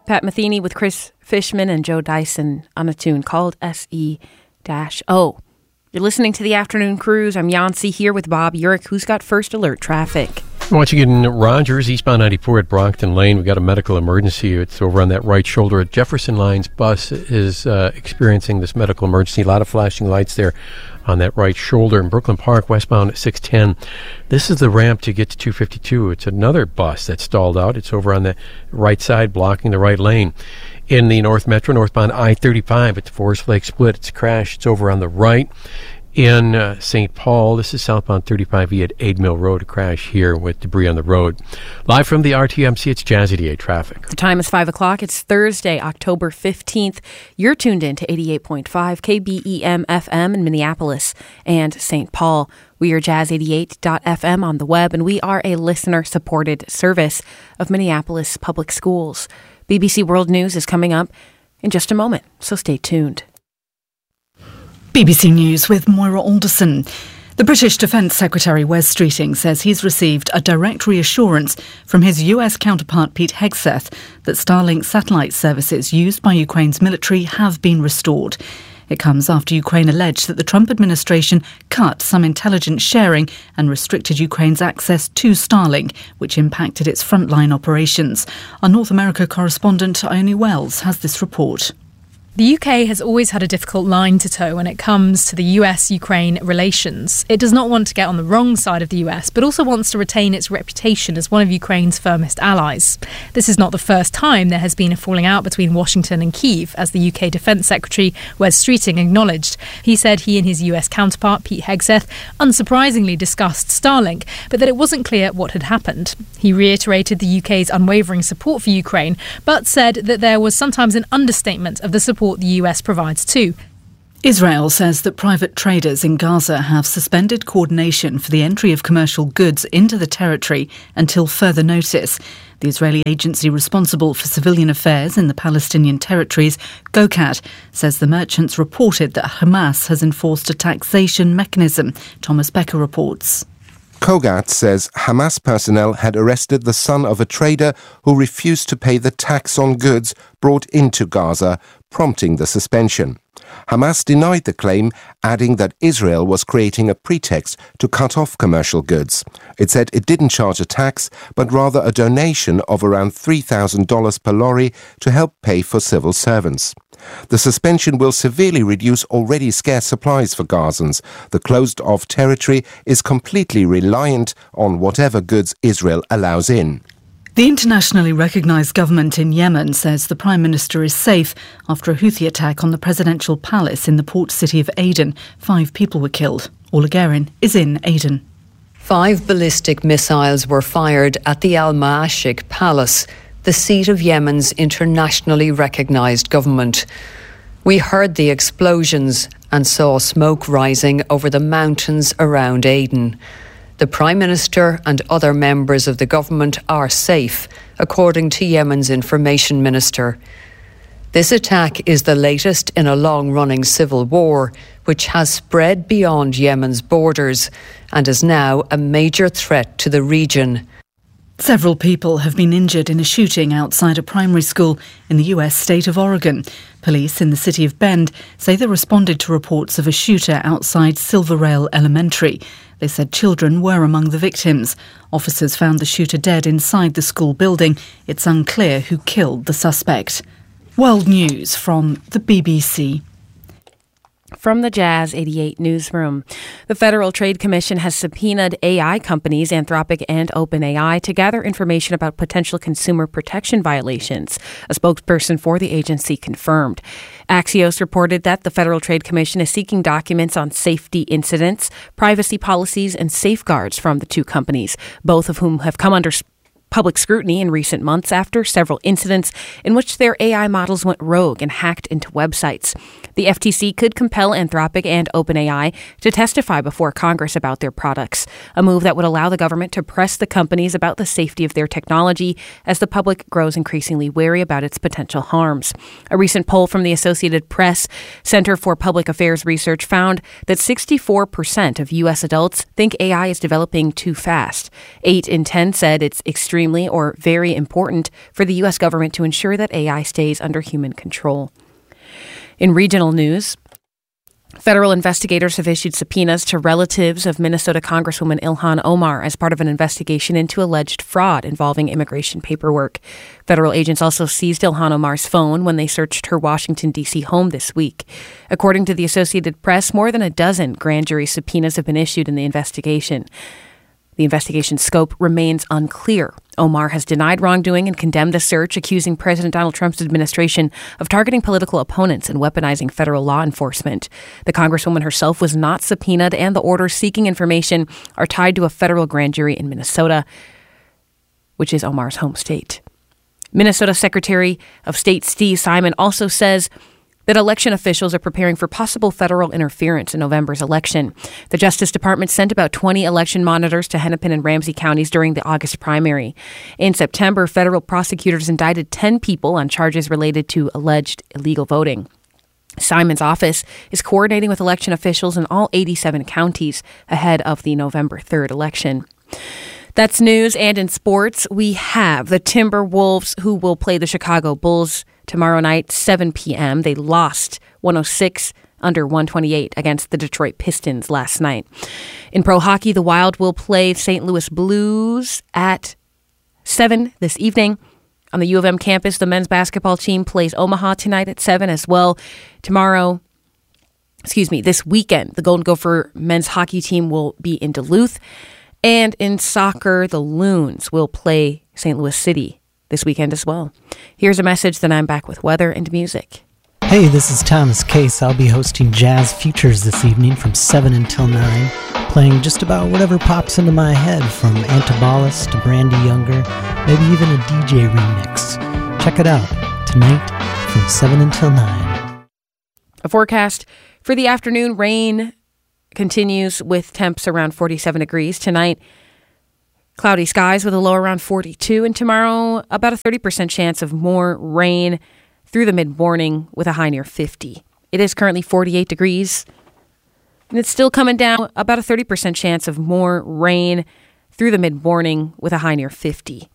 Pat Metheny with Chris Fishman and Joe Dyson on a tune called SE-O. You're listening to the Afternoon Cruise. I'm Yancy here with Bob Urich, who's got First Alert traffic. Once again, in Rogers, eastbound 94 at Brockton Lane, we got a medical emergency. It's over on that right shoulder. Jefferson Line's bus is experiencing this medical emergency. A lot of flashing lights there on that right shoulder. In Brooklyn Park, westbound 610. This is the ramp to get to 252. It's another bus that's stalled out. It's over on the right side, blocking the right lane. In the North Metro, northbound I-35 at the Forest Lake Split, it's crashed. It's over on the right. In St. Paul, this is southbound 35E at Aid Mill Road, a crash here with debris on the road. Live from the RTMC, it's Jazz 88 traffic. The time is 5 o'clock. It's Thursday, October 15th. You're tuned in to 88.5 KBEM FM in Minneapolis and St. Paul. We are jazz88.fm on the web, and we are a listener-supported service of Minneapolis Public Schools. BBC World News is coming up in just a moment, so stay tuned. BBC News with Moira Alderson. The British Defence Secretary Wes Streeting says he's received a direct reassurance from his US counterpart Pete Hegseth that Starlink satellite services used by Ukraine's military have been restored. It comes after Ukraine alleged that the Trump administration cut some intelligence sharing and restricted Ukraine's access to Starlink, which impacted its frontline operations. Our North America correspondent Ione Wells has this report. The UK has always had a difficult line to toe when it comes to the US-Ukraine relations. It does not want to get on the wrong side of the US, but also wants to retain its reputation as one of Ukraine's firmest allies. This is not the first time there has been a falling out between Washington and Kyiv, as the UK Defence Secretary Wes Streeting acknowledged. He said he and his US counterpart, Pete Hegseth, unsurprisingly discussed Starlink, but that it wasn't clear what had happened. He reiterated the UK's unwavering support for Ukraine, but said that there was sometimes an understatement of the support the US provides too. Israel says that private traders in Gaza have suspended coordination for the entry of commercial goods into the territory until further notice. The Israeli agency responsible for civilian affairs in the Palestinian territories, GOCAT, says the merchants reported that Hamas has enforced a taxation mechanism. Thomas Becker reports. COGAT says Hamas personnel had arrested the son of a trader who refused to pay the tax on goods brought into Gaza, prompting the suspension. Hamas denied the claim, adding that Israel was creating a pretext to cut off commercial goods. It said it didn't charge a tax, but rather a donation of around $3,000 per lorry to help pay for civil servants. The suspension will severely reduce already scarce supplies for Gazans. The closed-off territory is completely reliant on whatever goods Israel allows in. The internationally recognised government in Yemen says the Prime Minister is safe after a Houthi attack on the presidential palace in the port city of Aden. 5 people were killed. Ola Guerin is in Aden. 5 ballistic missiles were fired at the Al Ma'ashik Palace, the seat of Yemen's internationally recognised government. We heard the explosions and saw smoke rising over the mountains around Aden. The Prime Minister and other members of the government are safe, according to Yemen's information minister. This attack is the latest in a long-running civil war, which has spread beyond Yemen's borders and is now a major threat to the region. Several people have been injured in a shooting outside a primary school in the US state of Oregon. Police in the city of Bend say they responded to reports of a shooter outside Silver Rail Elementary. They said children were among the victims. Officers found the shooter dead inside the school building. It's unclear who killed the suspect. World News from the BBC. From the Jazz 88 newsroom, the Federal Trade Commission has subpoenaed AI companies Anthropic and OpenAI to gather information about potential consumer protection violations, a spokesperson for the agency confirmed. Axios reported that the Federal Trade Commission is seeking documents on safety incidents, privacy policies, and safeguards from the two companies, both of whom have come under public scrutiny in recent months after several incidents in which their AI models went rogue and hacked into websites. The FTC could compel Anthropic and OpenAI to testify before Congress about their products, a move that would allow the government to press the companies about the safety of their technology as the public grows increasingly wary about its potential harms. A recent poll from the Associated Press Center for Public Affairs Research found that 64% of U.S. adults think AI is developing too fast. 8 in 10 said it's extremely extremely or very important for the U.S. government to ensure that AI stays under human control. In regional news, federal investigators have issued subpoenas to relatives of Minnesota Congresswoman Ilhan Omar as part of an investigation into alleged fraud involving immigration paperwork. Federal agents also seized Ilhan Omar's phone when they searched her Washington, D.C. home this week. According to the Associated Press, more than a dozen grand jury subpoenas have been issued in the investigation. The investigation's scope remains unclear. Omar has denied wrongdoing and condemned the search, accusing President Donald Trump's administration of targeting political opponents and weaponizing federal law enforcement. The Congresswoman herself was not subpoenaed, and the orders seeking information are tied to a federal grand jury in Minnesota, which is Omar's home state. Minnesota Secretary of State Steve Simon also says that election officials are preparing for possible federal interference in November's election. The Justice Department sent about 20 election monitors to Hennepin and Ramsey counties during the August primary. In September, federal prosecutors indicted 10 people on charges related to alleged illegal voting. Simon's office is coordinating with election officials in all 87 counties ahead of the November 3rd election. That's news. And in sports, we have the Timberwolves, who will play the Chicago Bulls tomorrow night, 7 p.m. They lost 106-128 against the Detroit Pistons last night. In pro hockey, the Wild will play St. Louis Blues at 7 this evening. On the U of M campus, the men's basketball team plays Omaha tonight at 7 as well. This weekend, the Golden Gopher men's hockey team will be in Duluth. And in soccer, the Loons will play St. Louis City this weekend as well. Here's a message, then I'm back with weather and music. Hey, this is Thomas Case. I'll be hosting Jazz Futures this evening from 7 until 9, playing just about whatever pops into my head, from Antibalas to Brandy Younger, maybe even a DJ remix. Check it out tonight from 7 until 9. A forecast for the afternoon: rain continues with temps around 47 degrees. Tonight, cloudy skies with a low around 42. And tomorrow, about a 30% chance of more rain through the mid-morning with a high near 50. It is currently 48 degrees. And it's still coming down. About a 30% chance of more rain through the mid-morning with a high near 50.